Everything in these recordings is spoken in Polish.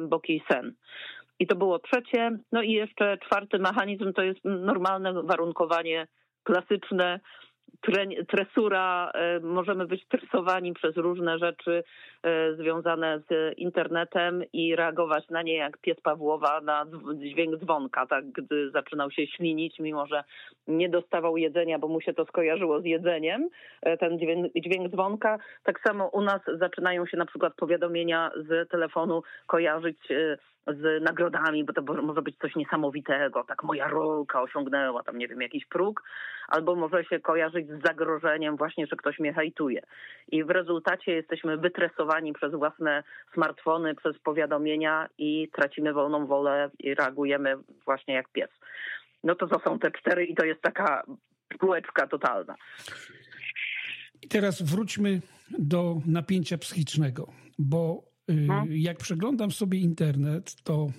głęboki sen. I to było trzecie. No i jeszcze czwarty mechanizm to jest normalne warunkowanie klasyczne, tresura. Możemy być tresowani przez różne rzeczy związane z internetem i reagować na nie jak pies Pawłowa na dźwięk dzwonka, tak, gdy zaczynał się ślinić, mimo że nie dostawał jedzenia, bo mu się to skojarzyło z jedzeniem, ten dźwięk dzwonka. Tak samo u nas zaczynają się na przykład powiadomienia z telefonu kojarzyć z nagrodami, bo to może być coś niesamowitego, tak moja rolka osiągnęła tam, nie wiem, jakiś próg, albo może się kojarzyć z zagrożeniem właśnie, że ktoś mnie hejtuje. I w rezultacie jesteśmy wytresowani przez własne smartfony, przez powiadomienia i tracimy wolną wolę i reagujemy właśnie jak pies. No to są te cztery i to jest taka kółeczka totalna. I teraz wróćmy do napięcia psychicznego, bo jak przeglądam sobie internet, to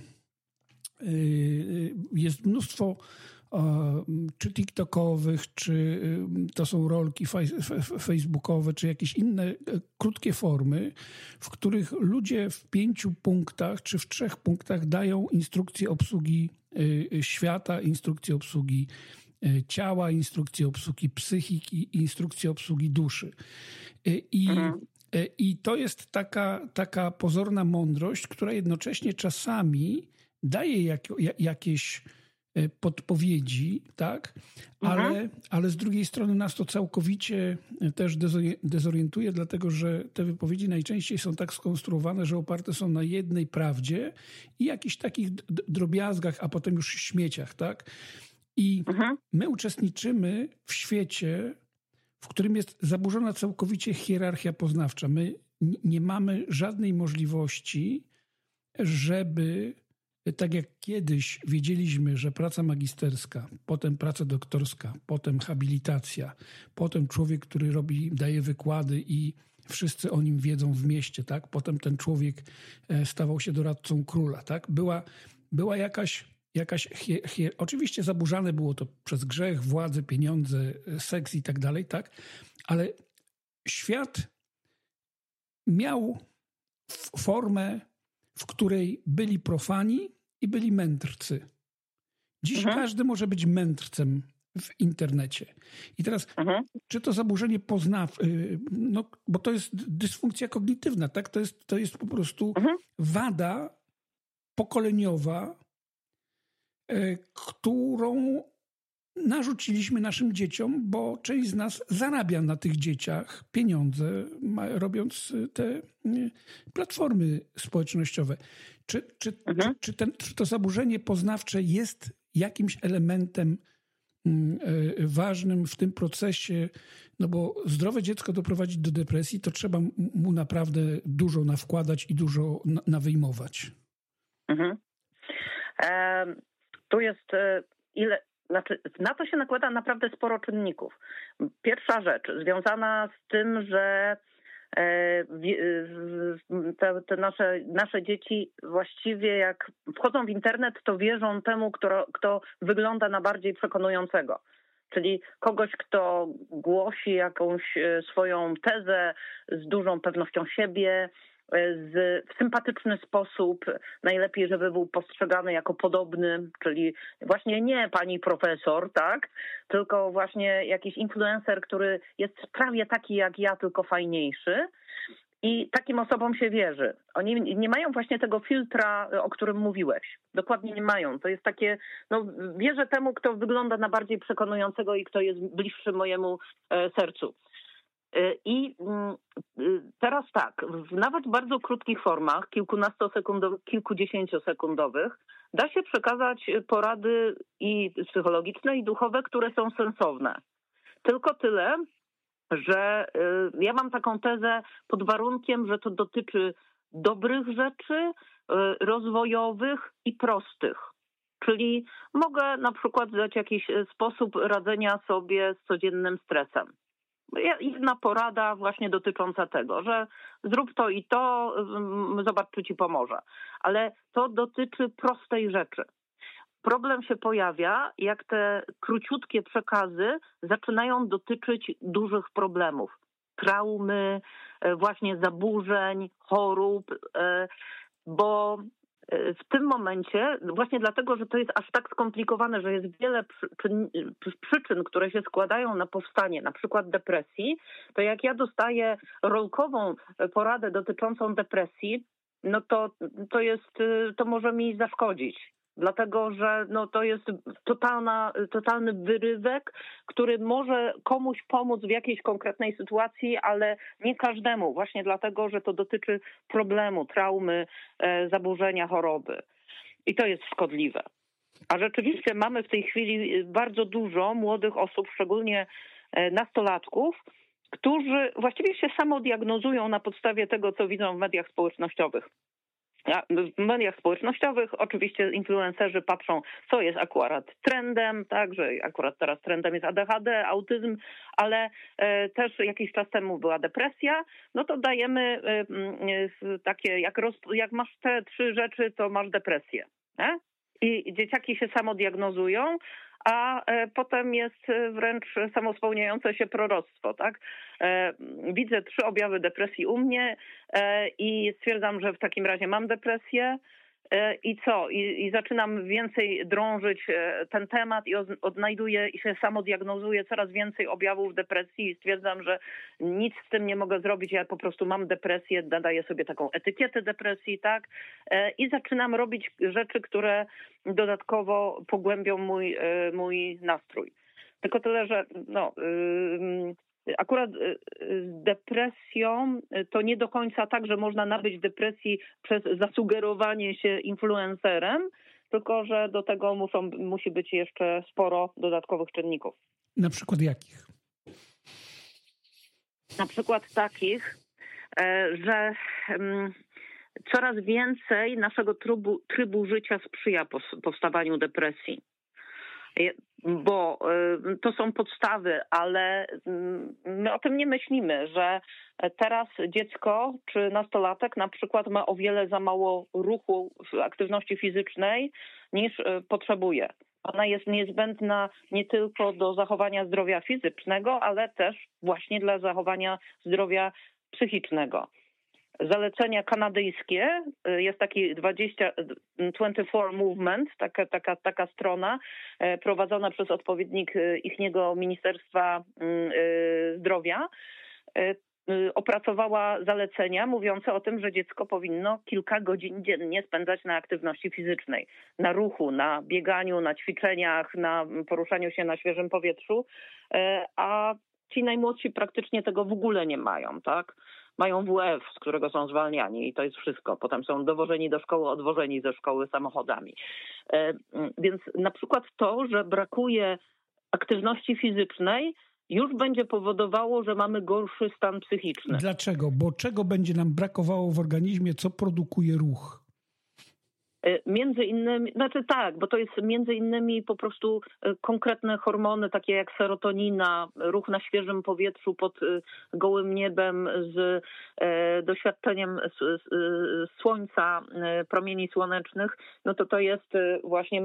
jest mnóstwo czy TikTokowych, czy to są rolki facebookowe, czy jakieś inne krótkie formy, w których ludzie w 5 punktach, czy w 3 punktach dają instrukcje obsługi świata, instrukcje obsługi ciała, instrukcje obsługi psychiki, instrukcje obsługi duszy. I to jest taka pozorna mądrość, która jednocześnie czasami daje jakieś podpowiedzi, tak? Ale z drugiej strony nas to całkowicie też dezorientuje, dlatego że te wypowiedzi najczęściej są tak skonstruowane, że oparte są na jednej prawdzie i jakichś takich drobiazgach, a potem już śmieciach, tak? I my uczestniczymy w świecie, w którym jest zaburzona całkowicie hierarchia poznawcza. My nie mamy żadnej możliwości, żeby, tak jak kiedyś wiedzieliśmy, że praca magisterska, potem praca doktorska, potem habilitacja, potem człowiek, który daje wykłady i wszyscy o nim wiedzą w mieście, tak? Potem ten człowiek stawał się doradcą króla, tak? Była jakaś oczywiście zaburzane było to przez grzech, władzę, pieniądze, seks i tak dalej, tak? Ale świat miał formę, w której byli profani i byli mędrcy. Dziś każdy może być mędrcem w internecie. I teraz, czy to zaburzenie no, bo to jest dysfunkcja kognitywna, tak? To jest po prostu wada pokoleniowa, którą narzuciliśmy naszym dzieciom, bo część z nas zarabia na tych dzieciach pieniądze, robiąc te platformy społecznościowe. Czy to zaburzenie poznawcze jest jakimś elementem ważnym w tym procesie? No bo zdrowe dziecko doprowadzić do depresji, to trzeba mu naprawdę dużo nawkładać i dużo nawyjmować. Tu jest na to się nakłada naprawdę sporo czynników. Pierwsza rzecz związana z tym, że te nasze dzieci właściwie jak wchodzą w internet, to wierzą temu, kto wygląda na bardziej przekonującego. Czyli kogoś, kto głosi jakąś swoją tezę z dużą pewnością siebie, w sympatyczny sposób, najlepiej, żeby był postrzegany jako podobny, czyli właśnie nie pani profesor, tak, tylko właśnie jakiś influencer, który jest prawie taki jak ja, tylko fajniejszy. I takim osobom się wierzy. Oni nie mają właśnie tego filtra, o którym mówiłeś. Dokładnie nie mają. To jest takie, no wierzę temu, kto wygląda na bardziej przekonującego i kto jest bliższy mojemu sercu. I teraz tak, nawet w bardzo krótkich formach, kilkunastosekundowych, kilkudziesięciosekundowych, da się przekazać porady i psychologiczne, i duchowe, które są sensowne. Tylko tyle, że ja mam taką tezę pod warunkiem, że to dotyczy dobrych rzeczy, rozwojowych i prostych. Czyli mogę na przykład dać jakiś sposób radzenia sobie z codziennym stresem. Jedna porada właśnie dotycząca tego, że zrób to i to, zobacz, czy ci pomoże. Ale to dotyczy prostej rzeczy. Problem się pojawia, jak te króciutkie przekazy zaczynają dotyczyć dużych problemów. Traumy, właśnie zaburzeń, chorób, bo w tym momencie, właśnie dlatego, że to jest aż tak skomplikowane, że jest wiele przyczyn, które się składają na powstanie na przykład depresji, to jak ja dostaję rolkową poradę dotyczącą depresji, no to może mi zaszkodzić. Dlatego, że to jest totalny wyrywek, który może komuś pomóc w jakiejś konkretnej sytuacji, ale nie każdemu. Właśnie dlatego, że to dotyczy problemu, traumy, zaburzenia, choroby. I to jest szkodliwe. A rzeczywiście mamy w tej chwili bardzo dużo młodych osób, szczególnie nastolatków, którzy właściwie się samodiagnozują na podstawie tego, co widzą w mediach społecznościowych. W mediach społecznościowych oczywiście influencerzy patrzą, co jest akurat trendem, tak, że akurat teraz trendem jest ADHD, autyzm, ale też jakiś czas temu była depresja, no to dajemy takie, jak masz te 3 rzeczy, to masz depresję. Nie? I dzieciaki się samodiagnozują, a potem jest wręcz samospełniające się proroctwo, tak? Widzę 3 objawy depresji u mnie i stwierdzam, że w takim razie mam depresję. I co? I zaczynam więcej drążyć ten temat i odnajduję i się samodiagnozuję coraz więcej objawów depresji i stwierdzam, że nic z tym nie mogę zrobić, ja po prostu mam depresję, nadaję sobie taką etykietę depresji, tak? I zaczynam robić rzeczy, które dodatkowo pogłębią mój nastrój. Tylko tyle, że akurat z depresją to nie do końca tak, że można nabyć depresji przez zasugerowanie się influencerem, tylko że do tego musi być jeszcze sporo dodatkowych czynników. Na przykład jakich? Na przykład takich, że coraz więcej naszego trybu życia sprzyja powstawaniu depresji. Bo to są podstawy, ale my o tym nie myślimy, że teraz dziecko czy nastolatek na przykład ma o wiele za mało ruchu, aktywności fizycznej niż potrzebuje. Ona jest niezbędna nie tylko do zachowania zdrowia fizycznego, ale też właśnie dla zachowania zdrowia psychicznego. Zalecenia kanadyjskie, jest taki 24 Movement, taka strona prowadzona przez odpowiednik ichniego Ministerstwa Zdrowia, opracowała zalecenia mówiące o tym, że dziecko powinno kilka godzin dziennie spędzać na aktywności fizycznej, na ruchu, na bieganiu, na ćwiczeniach, na poruszaniu się na świeżym powietrzu, a ci najmłodsi praktycznie tego w ogóle nie mają, tak? Mają WF, z którego są zwalniani i to jest wszystko. Potem są dowożeni do szkoły, odwożeni ze szkoły samochodami. Więc na przykład to, że brakuje aktywności fizycznej, już będzie powodowało, że mamy gorszy stan psychiczny. Dlaczego? Bo czego będzie nam brakowało w organizmie, co produkuje ruch? Między innymi, bo to jest między innymi po prostu konkretne hormony, takie jak serotonina, ruch na świeżym powietrzu pod gołym niebem z doświadczeniem słońca, promieni słonecznych, no to jest właśnie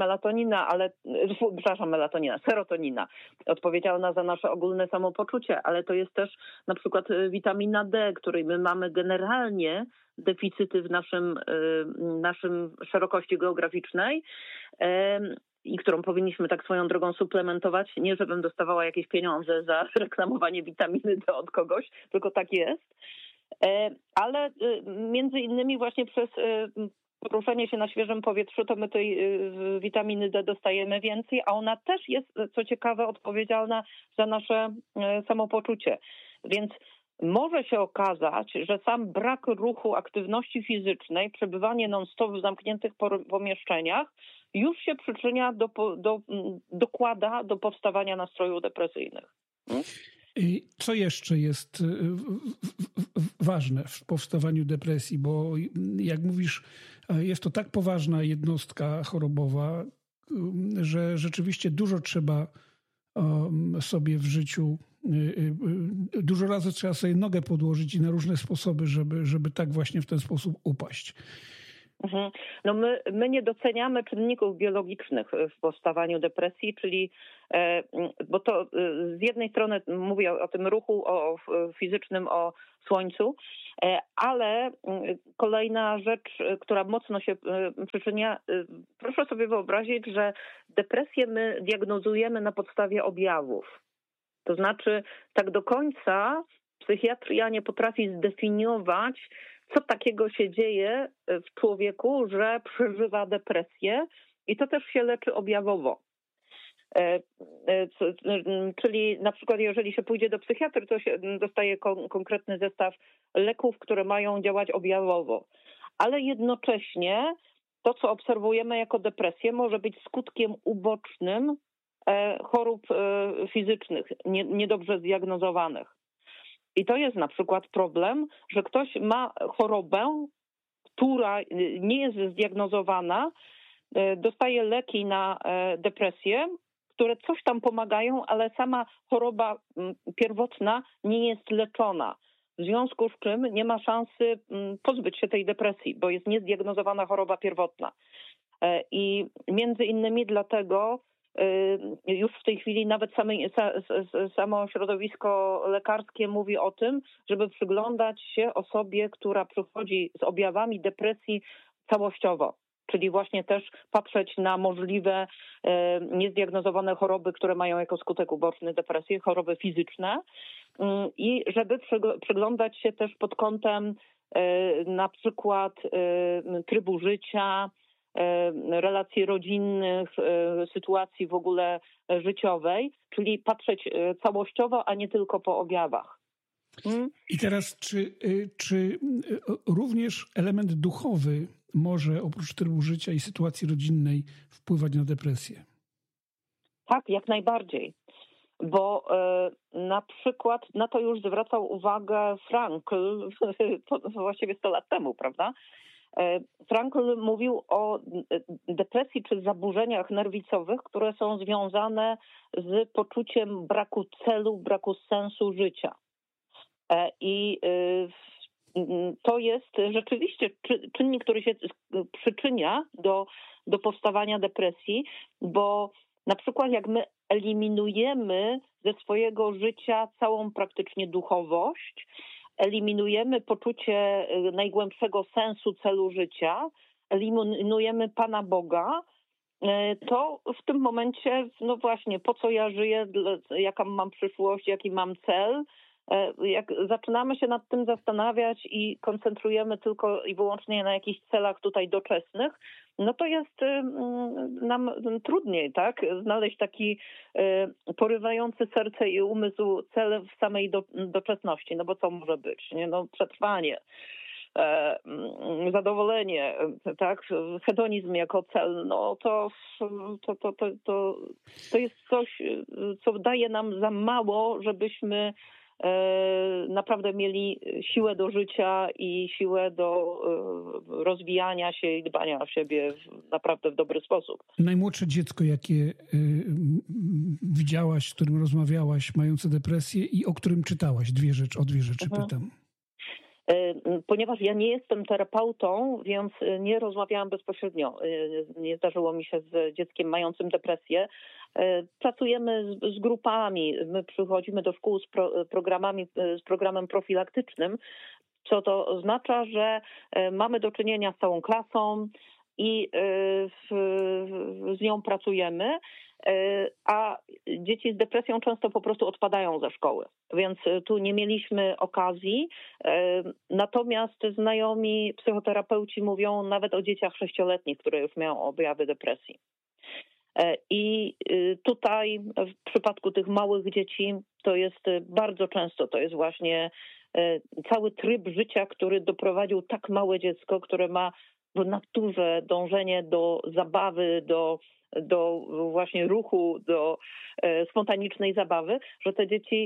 serotonina, odpowiedzialna za nasze ogólne samopoczucie, ale to jest też na przykład witamina D, której my mamy generalnie deficyty w naszym szerokości geograficznej i którą powinniśmy tak swoją drogą suplementować. Nie, żebym dostawała jakieś pieniądze za reklamowanie witaminy D od kogoś, tylko tak jest. Ale między innymi właśnie przez poruszenie się na świeżym powietrzu, to my tej witaminy D dostajemy więcej, a ona też jest, co ciekawe, odpowiedzialna za nasze samopoczucie. Więc może się okazać, że sam brak ruchu, aktywności fizycznej, przebywanie non-stop w zamkniętych pomieszczeniach już się przyczynia dokłada do powstawania nastrojów depresyjnych. Co jeszcze jest ważne w powstawaniu depresji? Bo jak mówisz, jest to tak poważna jednostka chorobowa, że rzeczywiście dużo trzeba sobie w życiu, dużo razy trzeba sobie nogę podłożyć i na różne sposoby, żeby tak właśnie w ten sposób upaść. No my nie doceniamy czynników biologicznych w powstawaniu depresji, czyli bo to z jednej strony mówię o tym ruchu fizycznym, o słońcu, ale kolejna rzecz, która mocno się przyczynia, proszę sobie wyobrazić, że depresję my diagnozujemy na podstawie objawów. To znaczy tak do końca psychiatria nie potrafi zdefiniować, co takiego się dzieje w człowieku, że przeżywa depresję i to też się leczy objawowo. Czyli na przykład jeżeli się pójdzie do psychiatry, to się dostaje konkretny zestaw leków, które mają działać objawowo. Ale jednocześnie to, co obserwujemy jako depresję, może być skutkiem ubocznym chorób fizycznych, niedobrze zdiagnozowanych. I to jest na przykład problem, że ktoś ma chorobę, która nie jest zdiagnozowana, dostaje leki na depresję, które coś tam pomagają, ale sama choroba pierwotna nie jest leczona. W związku z czym nie ma szansy pozbyć się tej depresji, bo jest niezdiagnozowana choroba pierwotna. I między innymi dlatego już w tej chwili nawet samo środowisko lekarskie mówi o tym, żeby przyglądać się osobie, która przychodzi z objawami depresji całościowo. Czyli właśnie też patrzeć na możliwe niezdiagnozowane choroby, które mają jako skutek uboczny depresję, choroby fizyczne i żeby przyglądać się też pod kątem na przykład trybu życia, relacji rodzinnych, sytuacji w ogóle życiowej, czyli patrzeć całościowo, a nie tylko po objawach. I teraz czy również element duchowy może oprócz trybu życia i sytuacji rodzinnej wpływać na depresję? Tak, jak najbardziej. Bo na przykład na to już zwracał uwagę Frankl właściwie 100 lat temu, prawda? Frankl mówił o depresji czy zaburzeniach nerwicowych, które są związane z poczuciem braku celu, braku sensu życia. I to jest rzeczywiście czynnik, który się przyczynia do powstawania depresji, bo na przykład jak my eliminujemy ze swojego życia całą praktycznie duchowość, eliminujemy poczucie najgłębszego sensu, celu życia, eliminujemy Pana Boga, to w tym momencie, no właśnie, po co ja żyję, jaka mam przyszłość, jaki mam cel, jak zaczynamy się nad tym zastanawiać i koncentrujemy tylko i wyłącznie na jakichś celach tutaj doczesnych, no to jest nam trudniej, tak, znaleźć taki porywający serce i umysł cel w samej doczesności, no bo co może być, nie? No przetrwanie, zadowolenie, tak, hedonizm jako cel, no to jest coś, co daje nam za mało, żebyśmy naprawdę mieli siłę do życia i siłę do rozwijania się i dbania o siebie naprawdę w dobry sposób. Najmłodsze dziecko, jakie widziałaś, z którym rozmawiałaś, mające depresję i o którym czytałaś? O dwie rzeczy pytam. Ponieważ ja nie jestem terapeutą, więc nie rozmawiałam bezpośrednio. Nie zdarzyło mi się z dzieckiem mającym depresję. Pracujemy z grupami. My przychodzimy do szkół z programem profilaktycznym, co to oznacza, że mamy do czynienia z całą klasą i z nią pracujemy, a dzieci z depresją często po prostu odpadają ze szkoły, więc tu nie mieliśmy okazji. Natomiast znajomi psychoterapeuci mówią nawet o dzieciach 6-letnich, które już mają objawy depresji. I tutaj w przypadku tych małych dzieci to jest bardzo często, to jest właśnie cały tryb życia, który doprowadził tak małe dziecko, które ma w naturze dążenie do zabawy, do właśnie ruchu, do spontanicznej zabawy, że te dzieci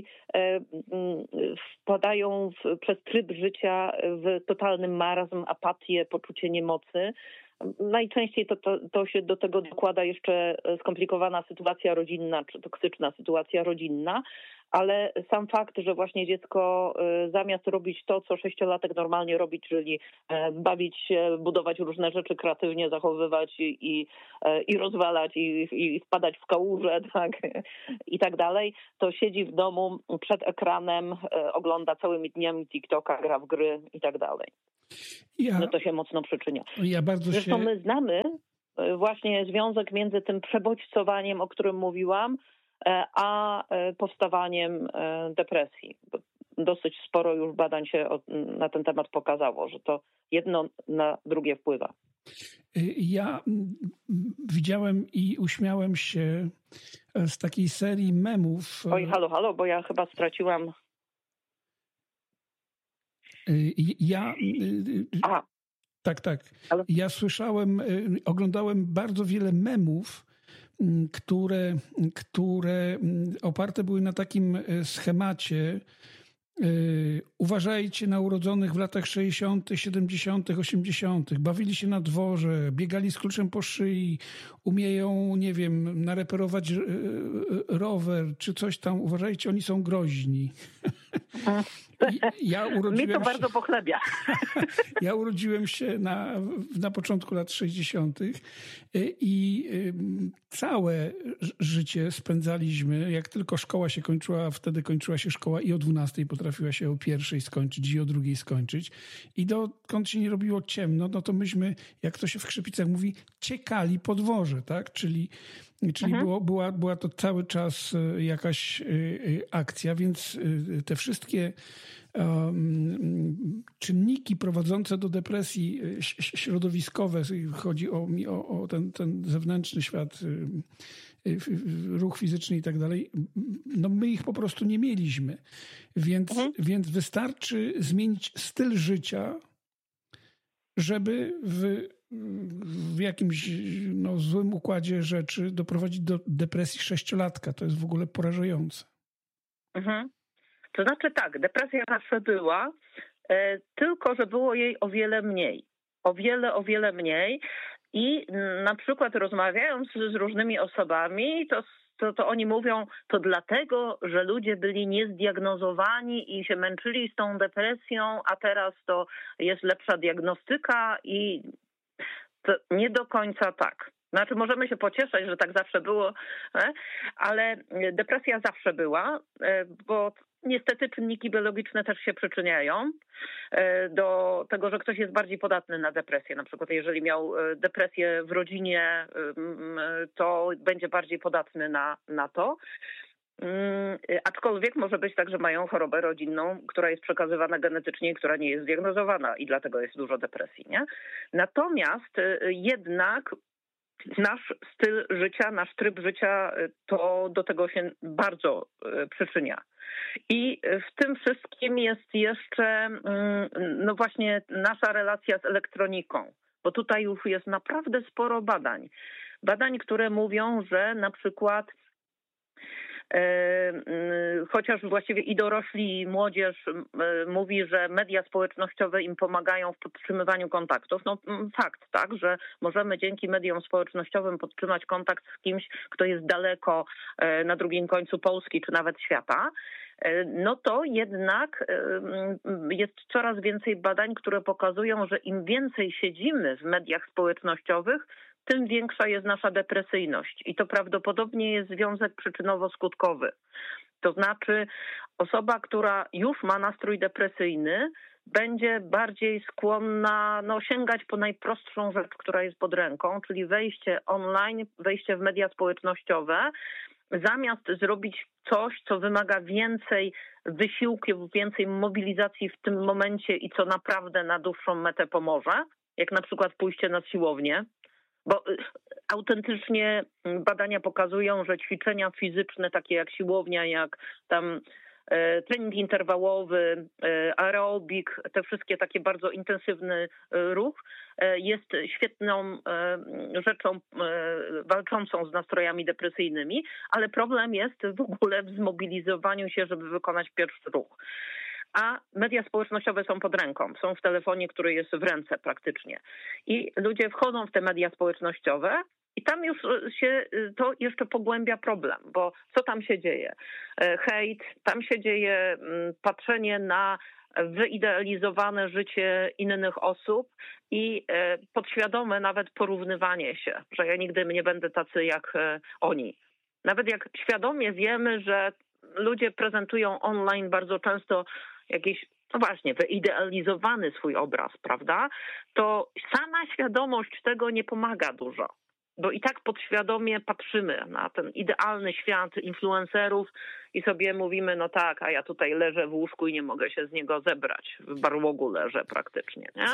wpadają przez tryb życia w totalny marazm, apatię, poczucie niemocy. Najczęściej to się do tego dokłada jeszcze skomplikowana sytuacja rodzinna, czy toksyczna sytuacja rodzinna, ale sam fakt, że właśnie dziecko zamiast robić to, co 6-latek normalnie robi, czyli bawić się, budować różne rzeczy, kreatywnie zachowywać i rozwalać i wpadać w kałuże, tak, i tak dalej, to siedzi w domu przed ekranem, ogląda całymi dniami TikToka, gra w gry i tak dalej. No to się mocno przyczynia. Zresztą my znamy właśnie związek między tym przebodźcowaniem, o którym mówiłam, a powstawaniem depresji. Dosyć sporo już badań się na ten temat pokazało, że to jedno na drugie wpływa. Ja widziałem i uśmiałem się z takiej serii memów. Oj, halo, bo ja chyba straciłam. Tak. Ja słyszałem, oglądałem bardzo wiele memów, które oparte były na takim schemacie. Uważajcie na urodzonych w latach 60., 70., 80. Bawili się na dworze, biegali z kluczem po szyi, umieją, nie wiem, nareperować rower czy coś tam. Uważajcie, oni są groźni. Mi to bardzo pochlebia. Ja urodziłem się na początku lat 60. i całe życie spędzaliśmy, jak tylko szkoła się kończyła, wtedy kończyła się szkoła i o 12 potrafiła się o 1 skończyć i o 2 skończyć. I dokąd się nie robiło ciemno, no to myśmy, jak to się w Krzypicach mówi, ciekali po dworze, tak? Czyli była to cały czas jakaś akcja, więc te wszystkie czynniki prowadzące do depresji środowiskowe, chodzi o ten zewnętrzny świat, ruch fizyczny i tak dalej, no my ich po prostu nie mieliśmy. Więc wystarczy zmienić styl życia, żeby w jakimś złym układzie rzeczy doprowadzić do depresji 6-latka. To jest w ogóle porażające. To znaczy tak, depresja zawsze była, tylko że było jej o wiele mniej. O wiele mniej. I na przykład rozmawiając z różnymi osobami, to oni mówią, to dlatego, że ludzie byli niezdiagnozowani i się męczyli z tą depresją, a teraz to jest lepsza diagnostyka i to nie do końca tak. Znaczy możemy się pocieszać, że tak zawsze było, ale depresja zawsze była, bo niestety czynniki biologiczne też się przyczyniają do tego, że ktoś jest bardziej podatny na depresję. Na przykład jeżeli miał depresję w rodzinie, to będzie bardziej podatny na to. Aczkolwiek może być tak, że mają chorobę rodzinną, która jest przekazywana genetycznie, która nie jest zdiagnozowana i dlatego jest dużo depresji, nie? Natomiast jednak nasz styl życia, nasz tryb życia to do tego się bardzo przyczynia. I w tym wszystkim jest jeszcze no właśnie nasza relacja z elektroniką, bo tutaj już jest naprawdę sporo badań. Badań, które mówią, że na przykład chociaż właściwie i dorośli, i młodzież mówi, że media społecznościowe im pomagają w podtrzymywaniu kontaktów. No fakt, tak, że możemy dzięki mediom społecznościowym podtrzymać kontakt z kimś, kto jest daleko na drugim końcu Polski czy nawet świata. No to jednak jest coraz więcej badań, które pokazują, że im więcej siedzimy w mediach społecznościowych, tym większa jest nasza depresyjność. I to prawdopodobnie jest związek przyczynowo-skutkowy. To znaczy osoba, która już ma nastrój depresyjny, będzie bardziej skłonna sięgać po najprostszą rzecz, która jest pod ręką, czyli wejście online, wejście w media społecznościowe, zamiast zrobić coś, co wymaga więcej wysiłków, więcej mobilizacji w tym momencie i co naprawdę na dłuższą metę pomoże, jak na przykład pójście na siłownię. Bo autentycznie badania pokazują, że ćwiczenia fizyczne, takie jak siłownia, jak tam trening interwałowy, aerobik, te wszystkie takie bardzo intensywny ruch jest świetną rzeczą walczącą z nastrojami depresyjnymi, ale problem jest w ogóle w zmobilizowaniu się, żeby wykonać pierwszy ruch. A media społecznościowe są pod ręką, są w telefonie, który jest w ręce praktycznie. I ludzie wchodzą w te media społecznościowe I tam już się to jeszcze pogłębia problem, bo co tam się dzieje? Hejt, tam się dzieje patrzenie na wyidealizowane życie innych osób i podświadome nawet porównywanie się, że ja nigdy nie będę tacy jak oni. Nawet jak świadomie wiemy, że ludzie prezentują online bardzo często jakiś, no właśnie, wyidealizowany swój obraz, prawda? To sama świadomość tego nie pomaga dużo. Bo i tak podświadomie patrzymy na ten idealny świat influencerów i sobie mówimy, no tak, a ja tutaj leżę w łóżku i nie mogę się z niego zebrać. W barłogu leżę praktycznie. Nie?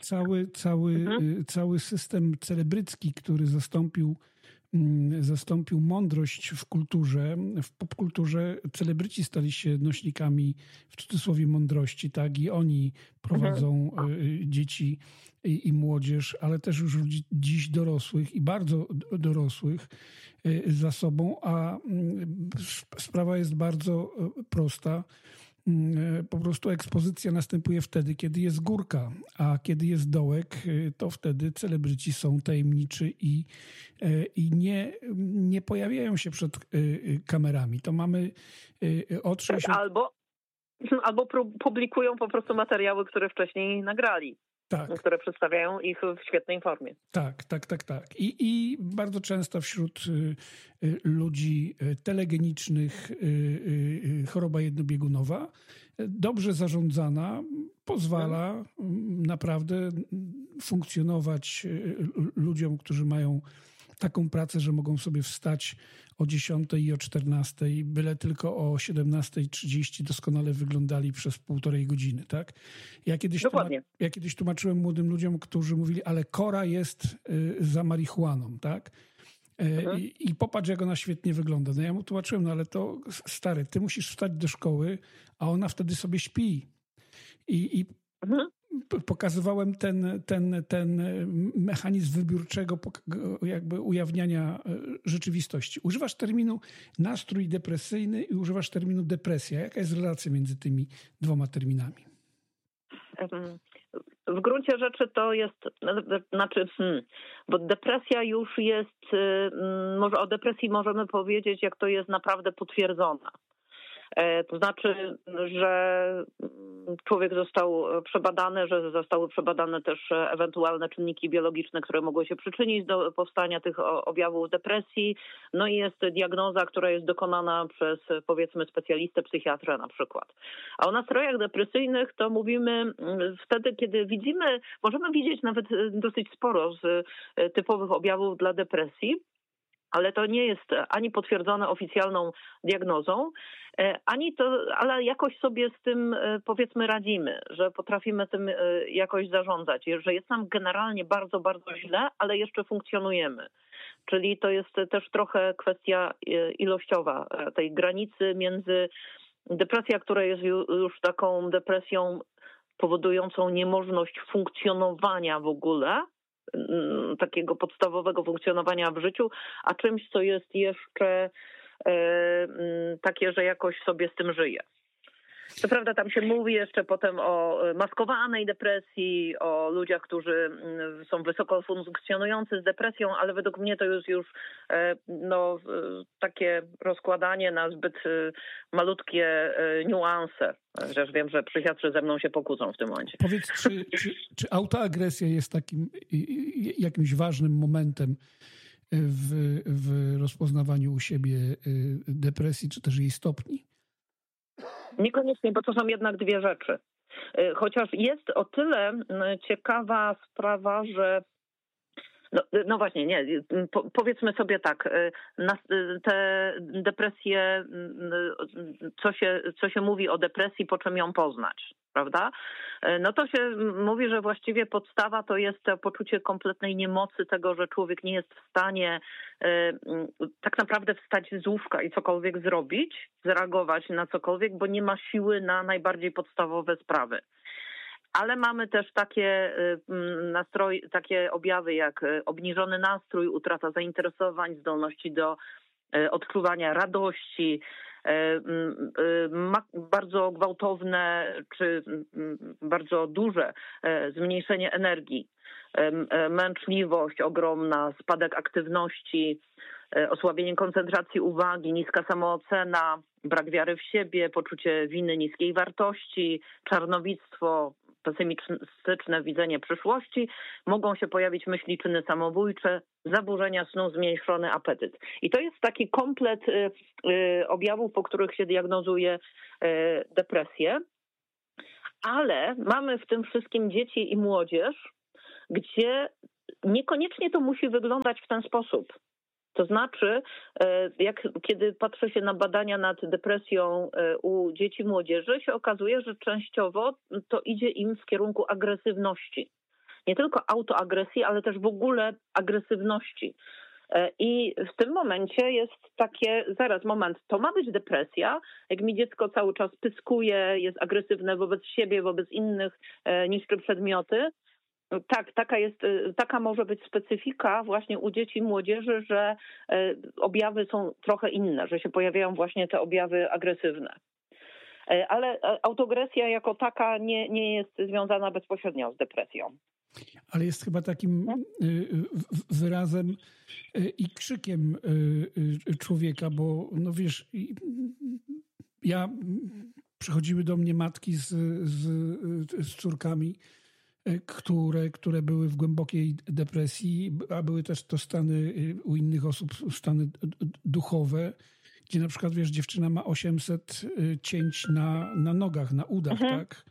Cały system celebrycki, który zastąpił mądrość w kulturze, w popkulturze. Celebryci stali się nośnikami, w cudzysłowie, mądrości, tak? I oni prowadzą dzieci i młodzież, ale też już ludzi dziś dorosłych i bardzo dorosłych za sobą, a sprawa jest bardzo prosta. Po prostu ekspozycja następuje wtedy, kiedy jest górka, a kiedy jest dołek, to wtedy celebryci są tajemniczy i nie pojawiają się przed kamerami. To mamy od 60... Albo publikują po prostu materiały, które wcześniej nagrali. Tak. Które przedstawiają ich w świetnej formie. Tak. I bardzo często wśród ludzi telegenicznych choroba jednobiegunowa, dobrze zarządzana, pozwala naprawdę funkcjonować ludziom, którzy mają taką pracę, że mogą sobie wstać o 10 i o 14, byle tylko o 17:30 doskonale wyglądali przez 1,5 godziny, tak? Ja kiedyś tłumaczyłem młodym ludziom, którzy mówili, ale Kora jest za marihuaną, tak? I popatrz, jak ona świetnie wygląda. No ja mu tłumaczyłem, no ale to stary, ty musisz wstać do szkoły, a ona wtedy sobie śpi. Pokazywałem ten mechanizm wybiórczego jakby ujawniania rzeczywistości. Używasz terminu nastrój depresyjny i używasz terminu depresja. Jaka jest relacja między tymi dwoma terminami? W gruncie rzeczy to jest, bo depresja już jest, może o depresji możemy powiedzieć, jak to jest naprawdę potwierdzona. To znaczy, że człowiek został przebadany, że zostały przebadane też ewentualne czynniki biologiczne, które mogły się przyczynić do powstania tych objawów depresji. No i jest diagnoza, która jest dokonana przez, powiedzmy, specjalistę, psychiatrę na przykład. A o nastrojach depresyjnych to mówimy wtedy, kiedy możemy widzieć nawet dosyć sporo z typowych objawów dla depresji, ale to nie jest ani potwierdzone oficjalną diagnozą, ale jakoś sobie z tym, powiedzmy, radzimy, że potrafimy tym jakoś zarządzać, że jest nam generalnie bardzo, bardzo źle, ale jeszcze funkcjonujemy. Czyli to jest też trochę kwestia ilościowa tej granicy między depresją, która jest już taką depresją powodującą niemożność funkcjonowania w ogóle, takiego podstawowego funkcjonowania w życiu, a czymś, co jest jeszcze takie, że jakoś sobie z tym żyje. Co prawda tam się mówi jeszcze potem o maskowanej depresji, o ludziach, którzy są wysoko funkcjonujący z depresją, ale według mnie to jest już takie rozkładanie na zbyt malutkie niuanse. Chociaż wiem, że psychiatrzy ze mną się pokłócą w tym momencie. Powiedz, czy autoagresja jest takim jakimś ważnym momentem w rozpoznawaniu u siebie depresji, czy też jej stopni? Niekoniecznie, bo to są jednak dwie rzeczy. Chociaż jest o tyle ciekawa sprawa, że no właśnie, nie. Powiedzmy sobie tak, te depresje, co się mówi o depresji, po czym ją poznać, prawda? No to się mówi, że właściwie podstawa to jest to poczucie kompletnej niemocy tego, że człowiek nie jest w stanie tak naprawdę wstać z łóżka i cokolwiek zrobić, zareagować na cokolwiek, bo nie ma siły na najbardziej podstawowe sprawy. Ale mamy też takie objawy jak obniżony nastrój, utrata zainteresowań, zdolności do odczuwania radości, ma bardzo gwałtowne czy bardzo duże zmniejszenie energii, męczliwość ogromna, spadek aktywności, osłabienie koncentracji uwagi, niska samoocena, brak wiary w siebie, poczucie winy, niskiej wartości, czarnowictwo, pesymistyczne widzenie przyszłości, mogą się pojawić myśli, czyny samobójcze, zaburzenia snu, zmniejszony apetyt. I to jest taki komplet objawów, po których się diagnozuje depresję, ale mamy w tym wszystkim dzieci i młodzież, gdzie niekoniecznie to musi wyglądać w ten sposób. To znaczy, kiedy patrzy się na badania nad depresją u dzieci i młodzieży, się okazuje, że częściowo to idzie im w kierunku agresywności. Nie tylko autoagresji, ale też w ogóle agresywności. I w tym momencie jest takie, zaraz, moment, to ma być depresja, jak mi dziecko cały czas pyskuje, jest agresywne wobec siebie, wobec innych, niszczy przedmioty. Tak, taka może być specyfika właśnie u dzieci i młodzieży, że objawy są trochę inne, że się pojawiają właśnie te objawy agresywne. Ale autoagresja jako taka nie jest związana bezpośrednio z depresją. Ale jest chyba takim wyrazem i krzykiem człowieka, bo no wiesz, przychodziły do mnie matki z córkami, które były w głębokiej depresji, a były też to stany u innych osób, stany duchowe, gdzie na przykład, wiesz, dziewczyna ma 800 cięć na nogach, na udach, tak?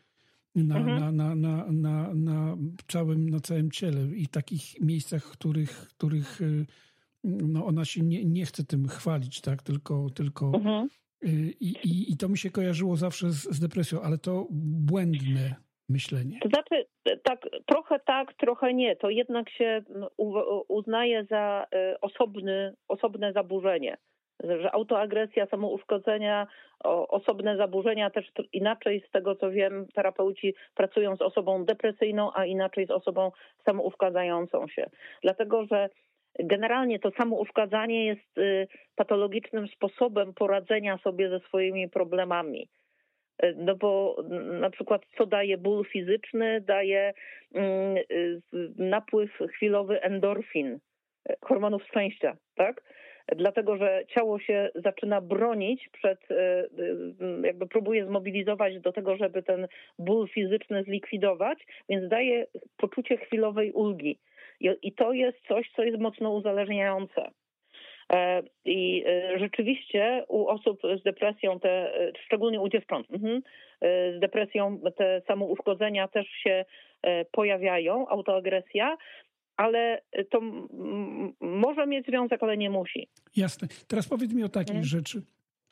Na całym ciele i takich miejscach, których no ona się nie chce tym chwalić, tak? Tylko i to mi się kojarzyło zawsze z depresją, ale to błędne myślenie. To znaczy, tak, trochę nie. To jednak się uznaje za osobne zaburzenie. Że autoagresja, samouszkodzenia, osobne zaburzenia też inaczej z tego, co wiem, terapeuci pracują z osobą depresyjną, a inaczej z osobą samouszkadzającą się. Dlatego, że generalnie to samouszkadzanie jest patologicznym sposobem poradzenia sobie ze swoimi problemami. No bo na przykład co daje ból fizyczny? Daje napływ chwilowy endorfin, hormonów szczęścia, tak? Dlatego, że ciało się zaczyna bronić jakby próbuje zmobilizować do tego, żeby ten ból fizyczny zlikwidować, więc daje poczucie chwilowej ulgi. I to jest coś, co jest mocno uzależniające. I rzeczywiście u osób z depresją, szczególnie u dziewcząt, z depresją te samouszkodzenia też się pojawiają, autoagresja, ale to może mieć związek, ale nie musi. Jasne. Teraz powiedz mi o takiej rzeczy.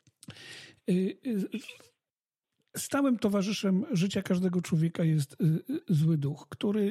Stałym towarzyszem życia każdego człowieka jest zły duch, który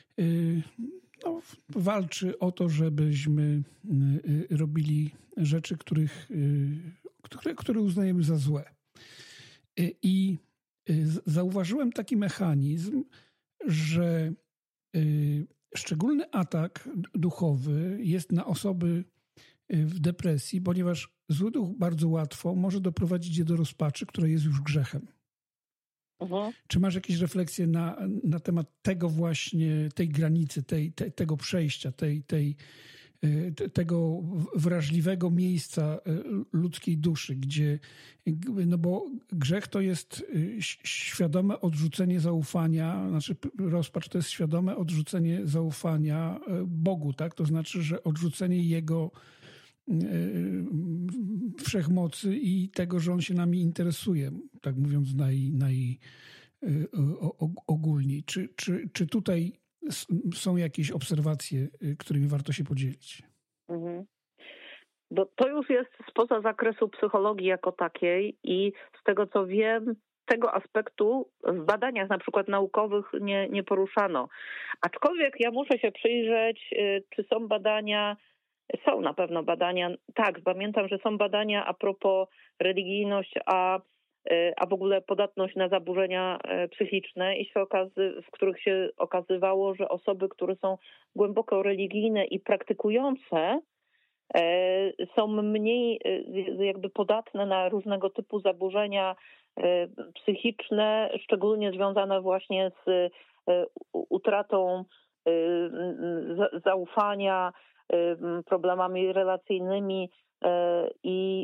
walczy o to, żebyśmy robili rzeczy, które uznajemy za złe. I zauważyłem taki mechanizm, że szczególny atak duchowy jest na osoby w depresji, ponieważ zły duch bardzo łatwo może doprowadzić je do rozpaczy, która jest już grzechem. Czy masz jakieś refleksje na temat tego właśnie, tej granicy, tego przejścia, tego wrażliwego miejsca ludzkiej duszy, gdzie, no bo grzech to jest świadome odrzucenie zaufania, znaczy rozpacz to jest świadome odrzucenie zaufania Bogu, tak? To znaczy, że odrzucenie Jego wszechmocy i tego, że On się nami interesuje, tak mówiąc ogólniej. Czy tutaj są jakieś obserwacje, którymi warto się podzielić? Bo to już jest spoza zakresu psychologii jako takiej i z tego, co wiem, tego aspektu w badaniach na przykład naukowych nie poruszano. Aczkolwiek ja muszę się przyjrzeć, czy są badania. Są na pewno badania. Tak, pamiętam, że są badania a propos religijność, a w ogóle podatność na zaburzenia psychiczne, w których się okazywało, że osoby, które są głęboko religijne i praktykujące, są mniej jakby podatne na różnego typu zaburzenia psychiczne, szczególnie związane właśnie z utratą zaufania, problemami relacyjnymi i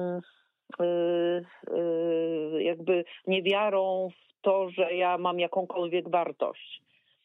jakby niewiarą w to, że ja mam jakąkolwiek wartość.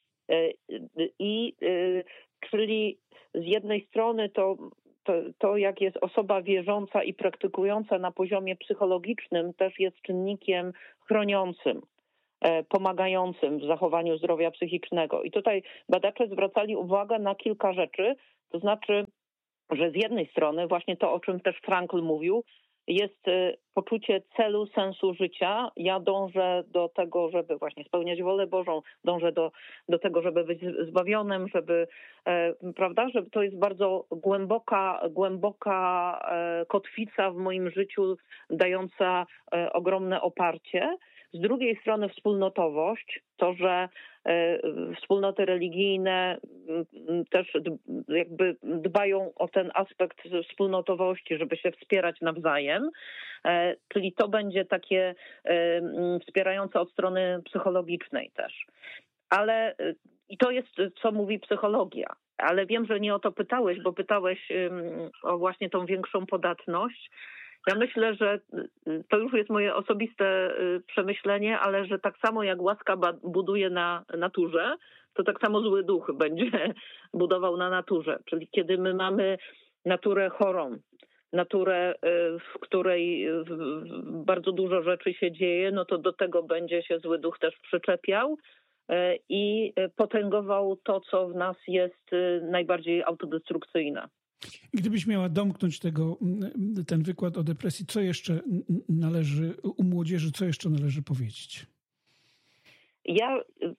Czyli z jednej strony to, jak jest osoba wierząca i praktykująca na poziomie psychologicznym, też jest czynnikiem chroniącym, pomagającym w zachowaniu zdrowia psychicznego. I tutaj badacze zwracali uwagę na kilka rzeczy, to znaczy, że z jednej strony właśnie to, o czym też Frankl mówił, jest poczucie celu, sensu życia. Ja dążę do tego, żeby właśnie spełniać wolę Bożą, dążę do tego, żeby być zbawionym, prawda, że to jest bardzo głęboka kotwica w moim życiu, dająca ogromne oparcie. Z drugiej strony wspólnotowość, to, że wspólnoty religijne też jakby dbają o ten aspekt wspólnotowości, żeby się wspierać nawzajem, czyli to będzie takie wspierające od strony psychologicznej też. Ale i to jest, co mówi psychologia. Ale wiem, że nie o to pytałeś, bo pytałeś o właśnie tą większą podatność. Ja myślę, że to już jest moje osobiste przemyślenie, ale że tak samo jak łaska buduje na naturze, to tak samo zły duch będzie budował na naturze. Czyli kiedy my mamy naturę chorą, naturę, w której bardzo dużo rzeczy się dzieje, no to do tego będzie się zły duch też przyczepiał i potęgował to, co w nas jest najbardziej autodestrukcyjne. Gdybyś miała domknąć ten wykład o depresji, co jeszcze należy u młodzieży, co jeszcze należy powiedzieć? Ja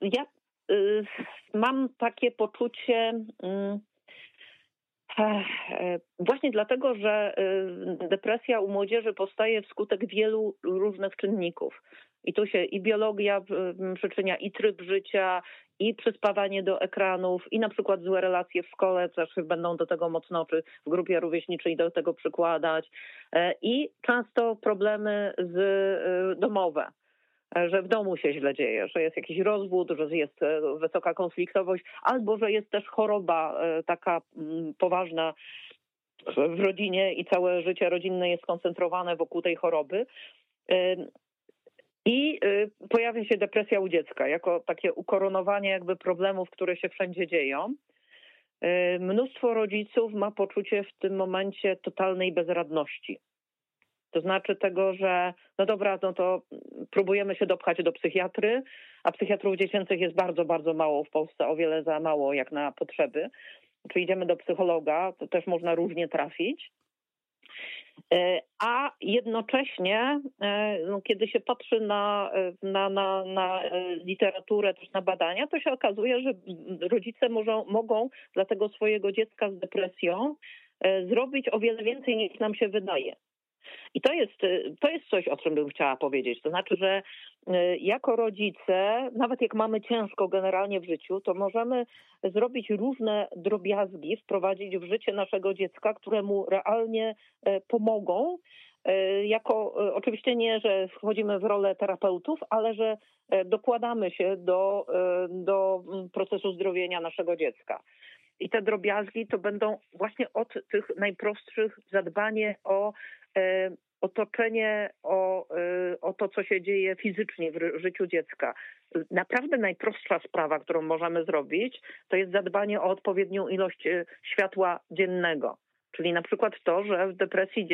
mam takie poczucie właśnie dlatego, że depresja u młodzieży powstaje wskutek wielu różnych czynników. I tu się i biologia przyczynia, i tryb życia, i przyspawanie do ekranów, i na przykład złe relacje w szkole, też będą do tego mocno, czy w grupie rówieśniczej do tego przykładać, i często problemy domowe, że w domu się źle dzieje, że jest jakiś rozwód, że jest wysoka konfliktowość, albo że jest też choroba taka poważna w rodzinie i całe życie rodzinne jest skoncentrowane wokół tej choroby. I pojawia się depresja u dziecka jako takie ukoronowanie jakby problemów, które się wszędzie dzieją. Mnóstwo rodziców ma poczucie w tym momencie totalnej bezradności. To znaczy tego, że no dobra, no to próbujemy się dopchać do psychiatry, a psychiatrów dziecięcych jest bardzo, bardzo mało w Polsce, o wiele za mało jak na potrzeby. Czy idziemy do psychologa, to też można różnie trafić. A jednocześnie, kiedy się patrzy na literaturę, też na badania, to się okazuje, że rodzice mogą dla tego swojego dziecka z depresją zrobić o wiele więcej, niż nam się wydaje. I to jest coś, o czym bym chciała powiedzieć. To znaczy, że jako rodzice, nawet jak mamy ciężko generalnie w życiu, to możemy zrobić różne drobiazgi, wprowadzić w życie naszego dziecka, które mu realnie pomogą. Oczywiście nie, że wchodzimy w rolę terapeutów, ale że dokładamy się do procesu zdrowienia naszego dziecka. I te drobiazgi to będą właśnie od tych najprostszych zadbanie o otoczenie, o to, co się dzieje fizycznie w życiu dziecka. Naprawdę najprostsza sprawa, którą możemy zrobić, to jest zadbanie o odpowiednią ilość światła dziennego. Czyli na przykład to, że w depresji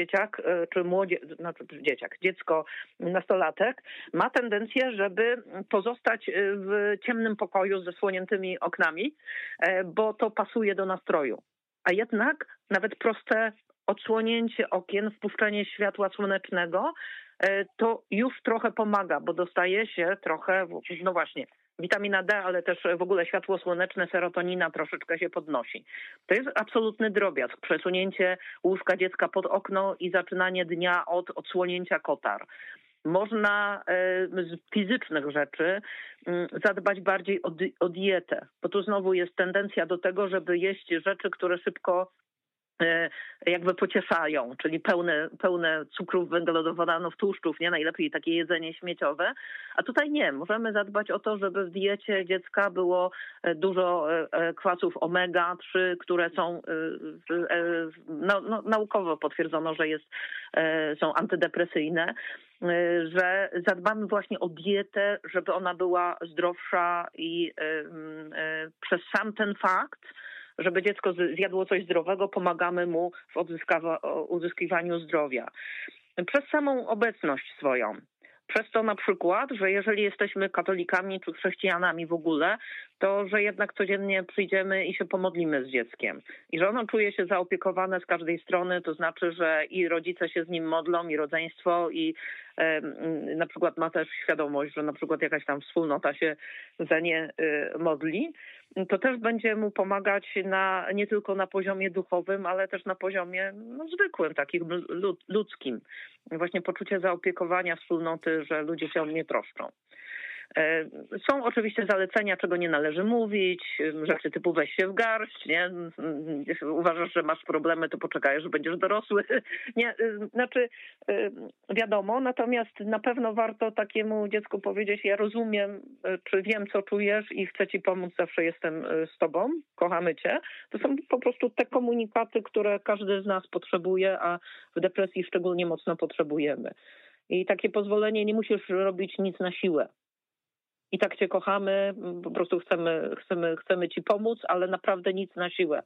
dziecko, nastolatek ma tendencję, żeby pozostać w ciemnym pokoju z zasłoniętymi oknami, bo to pasuje do nastroju. A jednak nawet proste odsłonięcie okien, wpuszczenie światła słonecznego, to już trochę pomaga, bo dostaje się trochę, no właśnie, witamina D, ale też w ogóle światło słoneczne, serotonina troszeczkę się podnosi. To jest absolutny drobiazg. Przesunięcie łóżka dziecka pod okno i zaczynanie dnia od odsłonięcia kotar. Można z fizycznych rzeczy zadbać bardziej o dietę, bo tu znowu jest tendencja do tego, żeby jeść rzeczy, które szybko jakby pocieszają, czyli pełne cukrów, węglowodanów, tłuszczów, nie? Najlepiej takie jedzenie śmieciowe. A tutaj nie. Możemy zadbać o to, żeby w diecie dziecka było dużo kwasów omega-3, które są naukowo potwierdzono, że są antydepresyjne, że zadbamy właśnie o dietę, żeby ona była zdrowsza i przez sam ten fakt, żeby dziecko zjadło coś zdrowego, pomagamy mu w uzyskiwaniu zdrowia. Przez samą obecność swoją. Przez to na przykład, że jeżeli jesteśmy katolikami czy chrześcijanami w ogóle, to że jednak codziennie przyjdziemy i się pomodlimy z dzieckiem. I że ono czuje się zaopiekowane z każdej strony, to znaczy, że i rodzice się z nim modlą, i rodzeństwo, i na przykład ma też świadomość, że na przykład jakaś tam wspólnota się za nie modli. To też będzie mu pomagać nie tylko na poziomie duchowym, ale też na poziomie zwykłym, takim ludzkim. Właśnie poczucie zaopiekowania wspólnoty, że ludzie się o mnie troszczą. Są oczywiście zalecenia, czego nie należy mówić, rzeczy typu weź się w garść, nie? Jeśli uważasz, że masz problemy, to poczekaj, aż będziesz dorosły. Nie, znaczy wiadomo, natomiast na pewno warto takiemu dziecku powiedzieć, ja rozumiem, czy wiem, co czujesz i chcę ci pomóc, zawsze jestem z tobą, kochamy cię. To są po prostu te komunikaty, które każdy z nas potrzebuje, a w depresji szczególnie mocno potrzebujemy. I takie pozwolenie, nie musisz robić nic na siłę. I tak cię kochamy, po prostu chcemy ci pomóc, ale naprawdę nic na siłę.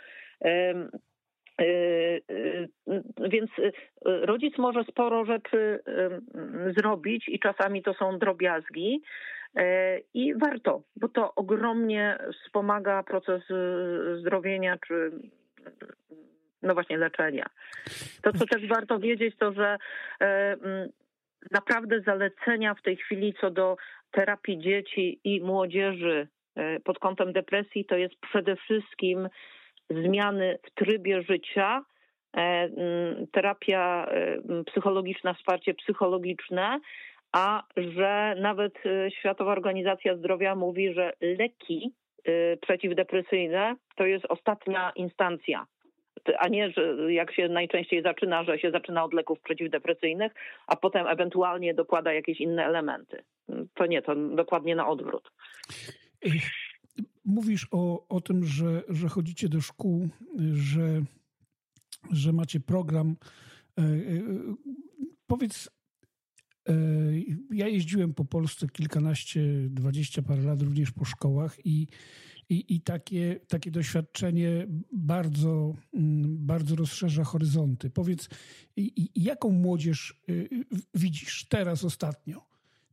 Więc rodzic może sporo rzeczy zrobić i czasami to są drobiazgi i warto, bo to ogromnie wspomaga proces zdrowienia czy właśnie leczenia. To, co też warto wiedzieć, to że naprawdę zalecenia w tej chwili co do terapii dzieci i młodzieży pod kątem depresji to jest przede wszystkim zmiany w trybie życia, terapia psychologiczna, wsparcie psychologiczne, a że nawet Światowa Organizacja Zdrowia mówi, że leki przeciwdepresyjne to jest ostatnia instancja. A nie, że jak się najczęściej zaczyna, że się zaczyna od leków przeciwdepresyjnych, a potem ewentualnie dokłada jakieś inne elementy. To nie, to dokładnie na odwrót. Mówisz o tym, że chodzicie do szkół, że macie program. Powiedz, ja jeździłem po Polsce kilkanaście, 20 parę lat również po szkołach i takie doświadczenie bardzo rozszerza horyzonty. Powiedz, jaką młodzież widzisz teraz ostatnio?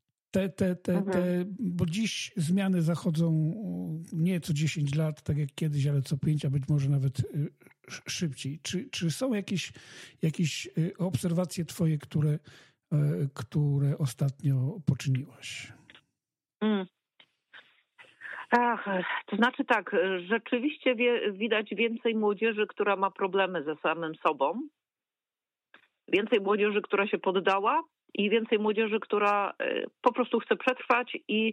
Bo dziś zmiany zachodzą nie co 10 lat, tak jak kiedyś, ale co 5, a być może nawet szybciej. Czy są jakieś obserwacje twoje, które ostatnio poczyniłaś? To znaczy tak, rzeczywiście widać więcej młodzieży, która ma problemy ze samym sobą, więcej młodzieży, która się poddała i więcej młodzieży, która po prostu chce przetrwać i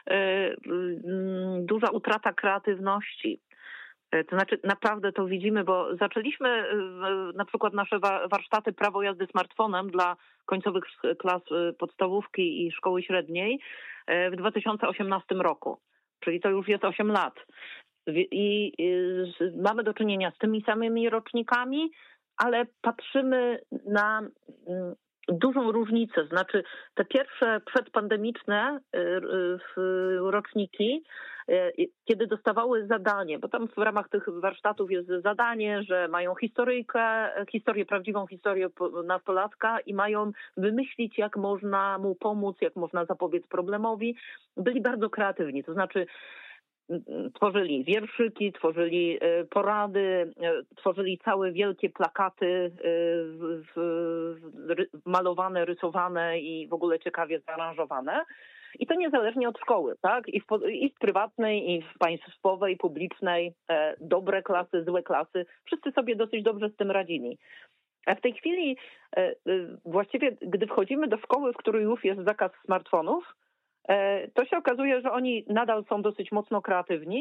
duża utrata kreatywności. To znaczy naprawdę to widzimy, bo zaczęliśmy na przykład nasze warsztaty prawo jazdy smartfonem dla końcowych klas podstawówki i szkoły średniej w 2018 roku. Czyli to już jest 8 lat. I mamy do czynienia z tymi samymi rocznikami, ale patrzymy na dużą różnicę. Znaczy te pierwsze przedpandemiczne roczniki, kiedy dostawały zadanie, bo tam w ramach tych warsztatów jest zadanie, że mają prawdziwą historię nastolatka i mają wymyślić, jak można mu pomóc, jak można zapobiec problemowi. Byli bardzo kreatywni, to znaczy tworzyli wierszyki, tworzyli porady, tworzyli całe wielkie plakaty malowane, rysowane i w ogóle ciekawie zaaranżowane. I to niezależnie od szkoły, tak? I w prywatnej, i w państwowej, publicznej, dobre klasy, złe klasy. Wszyscy sobie dosyć dobrze z tym radzili. A w tej chwili właściwie, gdy wchodzimy do szkoły, w której już jest zakaz smartfonów, to się okazuje, że oni nadal są dosyć mocno kreatywni,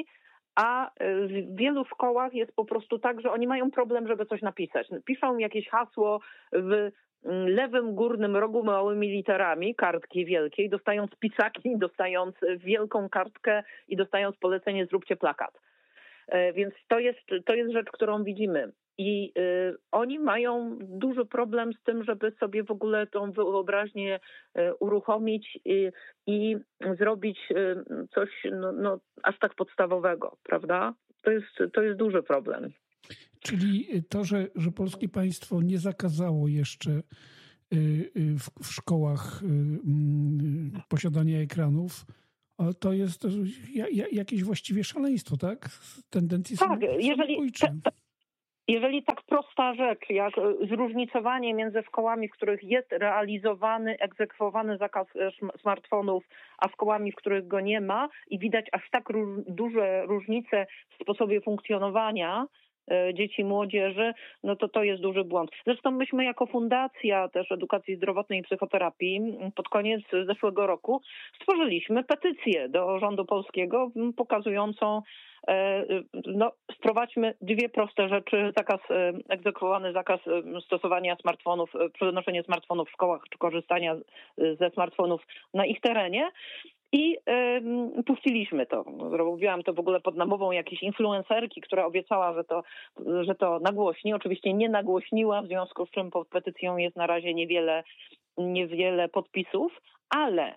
a w wielu szkołach jest po prostu tak, że oni mają problem, żeby coś napisać. Piszą jakieś hasło w lewym górnym rogu małymi literami, kartki wielkiej, dostając pisaki, dostając wielką kartkę i dostając polecenie zróbcie plakat. Więc to jest rzecz, którą widzimy. I oni mają duży problem z tym, żeby sobie w ogóle tą wyobraźnię uruchomić i zrobić coś aż tak podstawowego, prawda? To jest duży problem. Czyli to, że polskie państwo nie zakazało jeszcze w szkołach posiadania ekranów, to jest jakieś właściwie szaleństwo, tak? Tendencje są samobójcze. Jeżeli tak prosta rzecz, jak zróżnicowanie między szkołami, w których jest realizowany, egzekwowany zakaz smartfonów, a szkołami, w których go nie ma i widać aż tak duże różnice w sposobie funkcjonowania dzieci, młodzieży, no to jest duży błąd. Zresztą myśmy jako Fundacja też Edukacji Zdrowotnej i Psychoterapii pod koniec zeszłego roku stworzyliśmy petycję do rządu polskiego pokazującą wprowadźmy dwie proste rzeczy, egzekwowany zakaz stosowania smartfonów, przenoszenia smartfonów w szkołach czy korzystania ze smartfonów na ich terenie. I puściliśmy to. Robiłam to w ogóle pod namową jakiejś influencerki, która obiecała, że to nagłośni. Oczywiście nie nagłośniła, w związku z czym pod petycją jest na razie niewiele podpisów, ale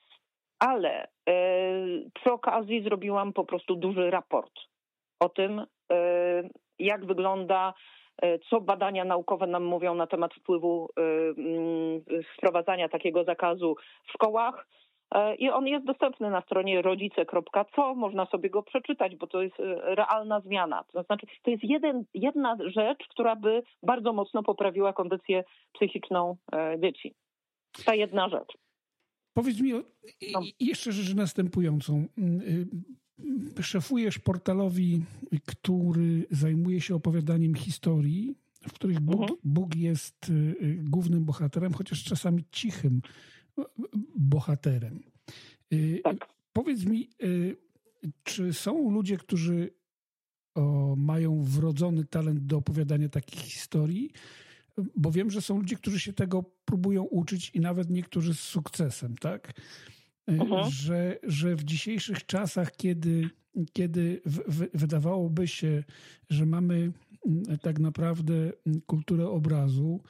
przy okazji zrobiłam po prostu duży raport o tym, jak wygląda, co badania naukowe nam mówią na temat wpływu wprowadzania takiego zakazu w szkołach. I on jest dostępny na stronie rodzice.co, można sobie go przeczytać, bo to jest realna zmiana. To znaczy, to jest jedna rzecz, która by bardzo mocno poprawiła kondycję psychiczną dzieci. Ta jedna rzecz. Powiedz mi jeszcze rzecz następującą. Szefujesz portalowi, który zajmuje się opowiadaniem historii, w których Bóg jest głównym bohaterem, chociaż czasami cichym bohaterem. Tak. Powiedz mi, czy są ludzie, którzy mają wrodzony talent do opowiadania takich historii? Bo wiem, że są ludzie, którzy się tego próbują uczyć i nawet niektórzy z sukcesem, tak? Że w dzisiejszych czasach, kiedy wydawałoby się, że mamy tak naprawdę kulturę obrazu,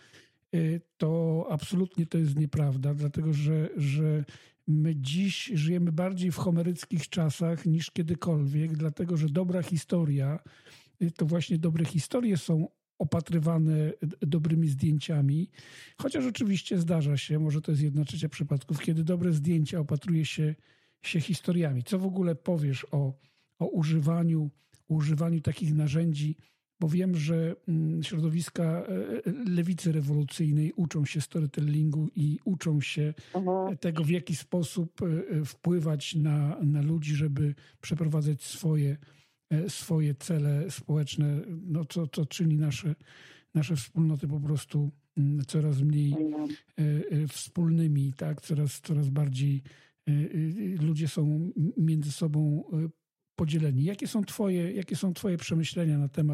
to absolutnie to jest nieprawda, dlatego że my dziś żyjemy bardziej w homeryckich czasach niż kiedykolwiek, dlatego że dobra historia, to właśnie dobre historie są opatrywane dobrymi zdjęciami, chociaż oczywiście zdarza się, może to jest 1/3 przypadków, kiedy dobre zdjęcia opatruje się historiami. Co w ogóle powiesz o używaniu takich narzędzi? Bo wiem, że środowiska lewicy rewolucyjnej uczą się storytellingu i uczą się tego, w jaki sposób wpływać na ludzi, żeby przeprowadzać swoje cele społeczne, no co czyni nasze wspólnoty po prostu coraz mniej wspólnymi, tak? Coraz bardziej ludzie są między sobą podzieleni. Jakie są twoje przemyślenia na temat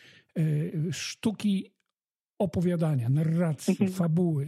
sztuki opowiadania, narracji, fabuły?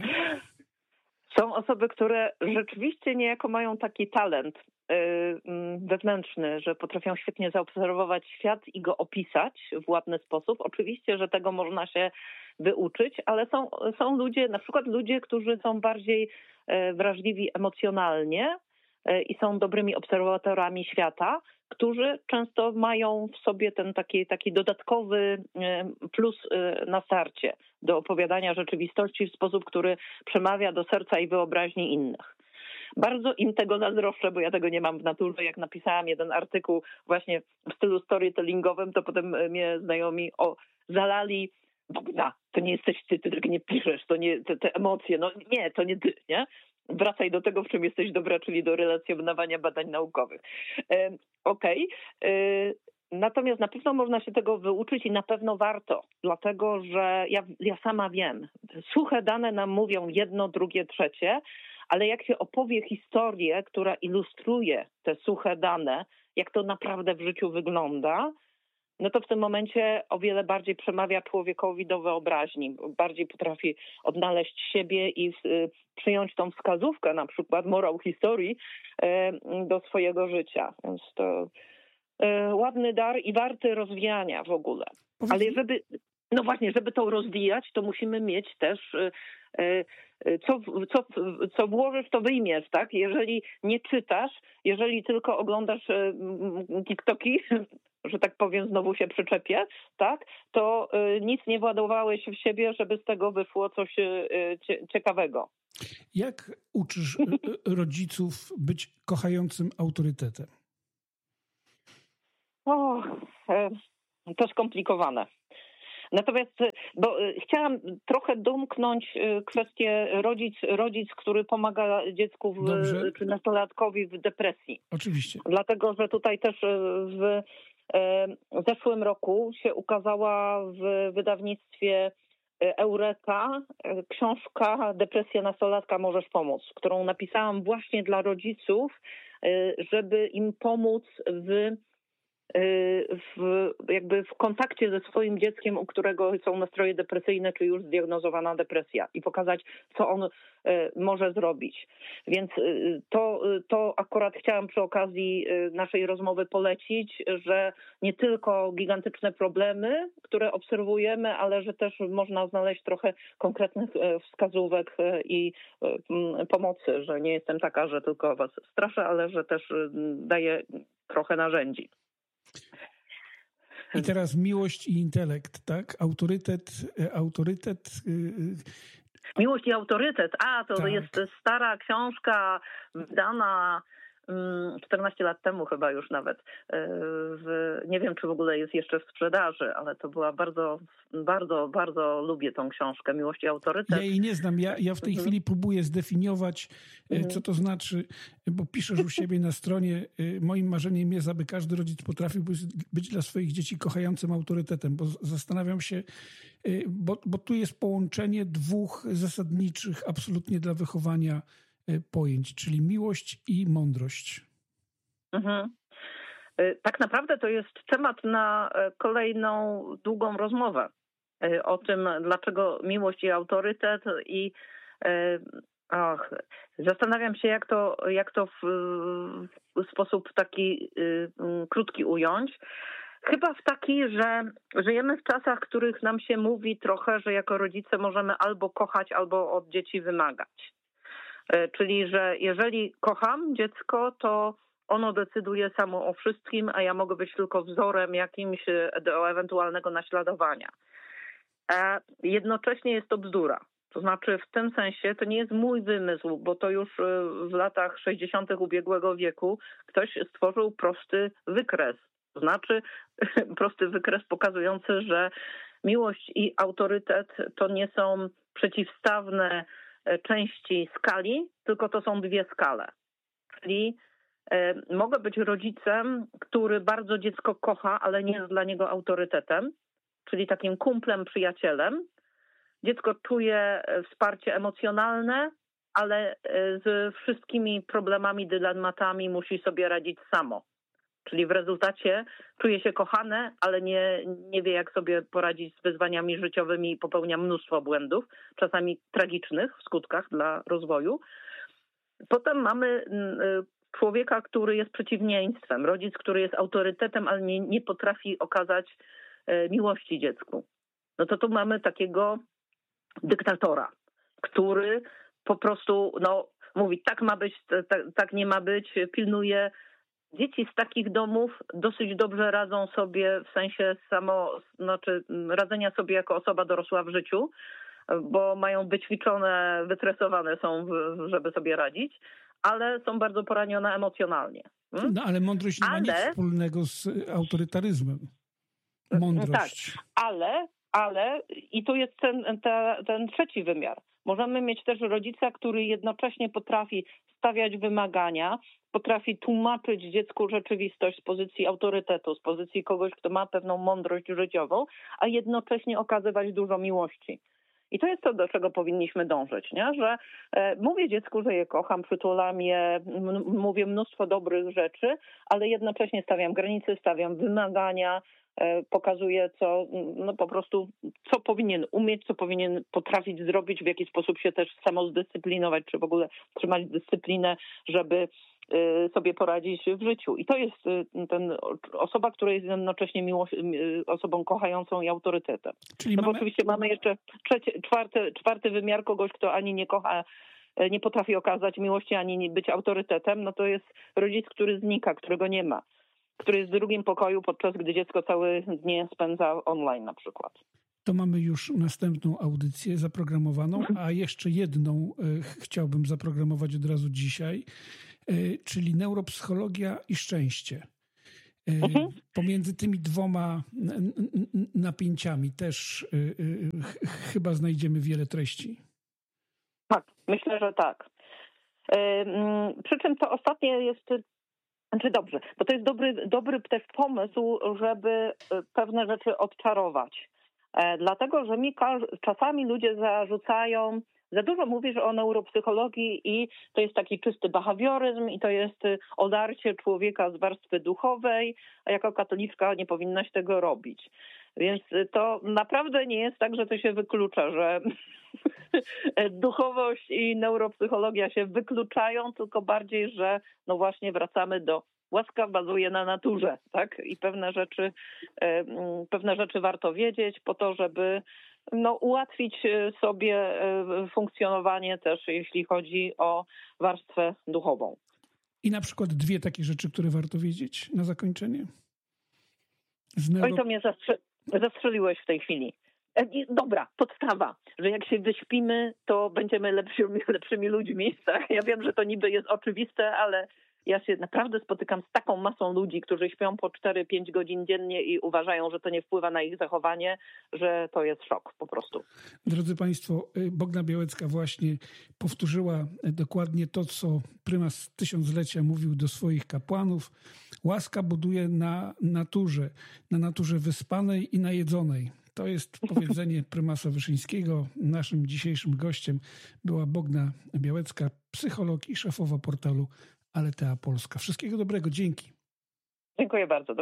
Są osoby, które rzeczywiście niejako mają taki talent wewnętrzny, że potrafią świetnie zaobserwować świat i go opisać w ładny sposób. Oczywiście, że tego można się wyuczyć, ale są ludzie, na przykład ludzie, którzy są bardziej wrażliwi emocjonalnie i są dobrymi obserwatorami świata, którzy często mają w sobie ten taki dodatkowy plus na starcie do opowiadania rzeczywistości w sposób, który przemawia do serca i wyobraźni innych. Bardzo im tego zazdroszczę, bo ja tego nie mam w naturze. Jak napisałam jeden artykuł właśnie w stylu storytellingowym, to potem mnie znajomi zalali: Bogna, to nie jesteś ty tak nie piszesz, to nie te emocje, no nie, to nie ty, nie? Wracaj do tego, w czym jesteś dobra, czyli do relacjonowania badań naukowych. Okej. Natomiast na pewno można się tego wyuczyć i na pewno warto, dlatego że ja sama wiem, suche dane nam mówią jedno, drugie, trzecie, ale jak się opowie historię, która ilustruje te suche dane jak to naprawdę w życiu wygląda, no to w tym momencie o wiele bardziej przemawia człowiekowi do wyobraźni, bardziej potrafi odnaleźć siebie i przyjąć tą wskazówkę, na przykład morał historii do swojego życia. Więc to ładny dar i warty rozwijania w ogóle. Ale żeby to rozwijać, to musimy mieć też co włożysz, to wyjmiesz, tak? Jeżeli nie czytasz, jeżeli tylko oglądasz TikToki, że tak powiem, znowu się przyczepię, tak? To nic nie władowałeś w siebie, żeby z tego wyszło coś ciekawego. Jak uczysz rodziców być kochającym autorytetem? To skomplikowane. Natomiast, bo chciałam trochę domknąć kwestię rodzic, który pomaga dziecku czy nastolatkowi w depresji. Oczywiście. Dlatego, że tutaj też w zeszłym roku się ukazała w wydawnictwie Eureka książka "Depresja nastolatka, możesz pomóc", którą napisałam właśnie dla rodziców, żeby im pomóc w kontakcie ze swoim dzieckiem, u którego są nastroje depresyjne, czy już zdiagnozowana depresja, i pokazać, co on może zrobić. Więc to akurat chciałam przy okazji naszej rozmowy polecić, że nie tylko gigantyczne problemy, które obserwujemy, ale że też można znaleźć trochę konkretnych wskazówek i pomocy, że nie jestem taka, że tylko was straszę, ale że też daję trochę narzędzi. I teraz miłość i intelekt, tak? Autorytet. Miłość i autorytet. To tak. Jest stara książka wydana 14 lat temu chyba już nawet. Nie wiem, czy w ogóle jest jeszcze w sprzedaży, ale to była bardzo, bardzo, bardzo lubię tą książkę, Miłość i autorytet. Ja jej nie znam. Ja w tej chwili próbuję zdefiniować, co to znaczy, bo piszesz u siebie na stronie: moim marzeniem jest, aby każdy rodzic potrafił być dla swoich dzieci kochającym autorytetem, bo zastanawiam się, bo tu jest połączenie dwóch zasadniczych absolutnie dla wychowania pojęć, czyli miłość i mądrość. Tak naprawdę to jest temat na kolejną długą rozmowę o tym, dlaczego miłość i autorytet, i zastanawiam się, jak to w sposób taki krótki ująć. Chyba w taki, że żyjemy w czasach, w których nam się mówi trochę, że jako rodzice możemy albo kochać, albo od dzieci wymagać. Czyli, że jeżeli kocham dziecko, to ono decyduje samo o wszystkim, a ja mogę być tylko wzorem jakimś do ewentualnego naśladowania. Jednocześnie jest to bzdura. To znaczy, w tym sensie to nie jest mój wymysł, bo to już w latach 60. ubiegłego wieku ktoś stworzył prosty wykres. To znaczy prosty wykres pokazujący, że miłość i autorytet to nie są przeciwstawne części skali, tylko to są dwie skale. Czyli mogę być rodzicem, który bardzo dziecko kocha, ale nie jest dla niego autorytetem, czyli takim kumplem, przyjacielem. Dziecko czuje wsparcie emocjonalne, ale z wszystkimi problemami, dylematami musi sobie radzić samo. Czyli w rezultacie czuje się kochane, ale nie wie, jak sobie poradzić z wyzwaniami życiowymi i popełnia mnóstwo błędów, czasami tragicznych w skutkach dla rozwoju. Potem mamy człowieka, który jest przeciwieństwem, rodzic, który jest autorytetem, ale nie potrafi okazać miłości dziecku. No to tu mamy takiego dyktatora, który po prostu mówi, tak ma być, tak nie ma być, pilnuje. Dzieci z takich domów dosyć dobrze radzą sobie w sensie radzenia sobie jako osoba dorosła w życiu, bo mają wyćwiczone, wytresowane są, żeby sobie radzić, ale są bardzo poranione emocjonalnie. No ale mądrość nie ma nic wspólnego z autorytaryzmem. Mądrość. Tak, ale i tu jest ten trzeci wymiar. Możemy mieć też rodzica, który jednocześnie potrafi stawiać wymagania, potrafi tłumaczyć dziecku rzeczywistość z pozycji autorytetu, z pozycji kogoś, kto ma pewną mądrość życiową, a jednocześnie okazywać dużo miłości. I to jest to, do czego powinniśmy dążyć, nie? Że mówię dziecku, że je kocham, przytulam je, mówię mnóstwo dobrych rzeczy, ale jednocześnie stawiam granice, stawiam wymagania, pokazuje, po prostu, co powinien umieć, co powinien potrafić zrobić, w jaki sposób się też samozdyscyplinować, czy w ogóle trzymać dyscyplinę, żeby sobie poradzić w życiu. I to jest osoba, która jest jednocześnie osobą kochającą i autorytetem. Czyli bo oczywiście mamy jeszcze czwarty wymiar, kogoś, kto ani nie kocha, nie potrafi okazać miłości, ani nie być autorytetem, no to jest rodzic, który znika, którego nie ma, który jest w drugim pokoju, podczas gdy dziecko całe dnie spędza online na przykład. To mamy już następną audycję zaprogramowaną, a jeszcze jedną chciałbym zaprogramować od razu dzisiaj, czyli neuropsychologia i szczęście. Pomiędzy tymi dwoma napięciami też chyba znajdziemy wiele treści. Tak, myślę, że tak. Przy czym to ostatnie jest... dobrze, bo to jest dobry też pomysł, żeby pewne rzeczy odczarować. Dlatego, że mi czasami ludzie zarzucają, za dużo mówisz o neuropsychologii i to jest taki czysty behawioryzm i to jest odarcie człowieka z warstwy duchowej, a jako katoliczka nie powinnaś tego robić. Więc to naprawdę nie jest tak, że to się wyklucza, że duchowość i neuropsychologia się wykluczają, tylko bardziej, że no właśnie wracamy do łaska bazuje na naturze, tak? I pewne rzeczy warto wiedzieć po to, żeby ułatwić sobie funkcjonowanie też, jeśli chodzi o warstwę duchową. I na przykład dwie takie rzeczy, które warto wiedzieć na zakończenie? Oj, to mnie zastrzeliłeś w tej chwili. Dobra, podstawa, że jak się wyśpimy, to będziemy lepszymi ludźmi. Tak? Ja wiem, że to niby jest oczywiste, ale ja się naprawdę spotykam z taką masą ludzi, którzy śpią po 4-5 godzin dziennie i uważają, że to nie wpływa na ich zachowanie, że to jest szok po prostu. Drodzy Państwo, Bogna Białecka właśnie powtórzyła dokładnie to, co prymas tysiąclecia mówił do swoich kapłanów. Łaska buduje na naturze wyspanej i najedzonej. To jest powiedzenie prymasa Wyszyńskiego. Naszym dzisiejszym gościem była Bogna Białecka, psycholog i szefowa portalu Aletea Polska. Wszystkiego dobrego, dzięki. Dziękuję bardzo.